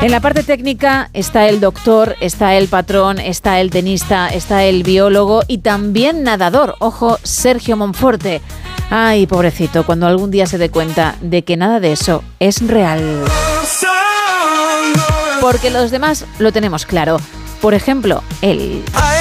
En la parte técnica está el doctor, está el patrón, está el tenista, está el biólogo y también nadador. Ojo, Sergio Monforte. Ay, pobrecito, cuando algún día se dé cuenta de que nada de eso es real. Porque los demás lo tenemos claro. Por ejemplo, él.